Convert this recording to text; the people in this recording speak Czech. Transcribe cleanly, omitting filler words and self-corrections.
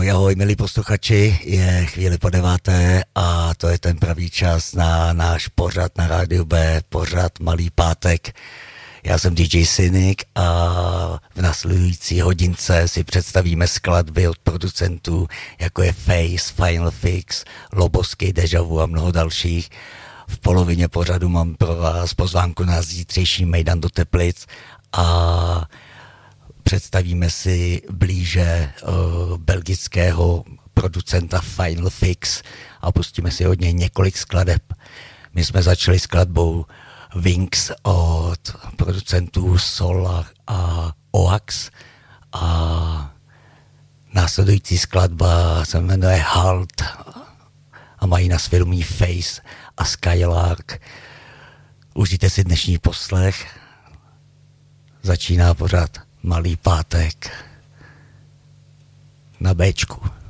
Ahoj, milí posluchači, je chvíli po 9. a to je ten pravý čas na náš pořad na Rádiu B, pořad Malý pátek. Já jsem DJ Cynic a v následující hodince si představíme skladby od producentů, jako je Face, Final Fix, Lobosky, Deja Vu a mnoho dalších. V polovině pořadu mám pro vás pozvánku na zítřejší mejdan do Teplic a představíme si blíže belgického producenta Final Fix a pustíme si od něj několik skladeb. My jsme začali skladbou Wings od producentů Solar a Oax a následující skladba se jmenuje Halt a mají nás filmí Face a Skylark. Užijte si dnešní poslech. Začíná pořád Malý pátek na Bčku.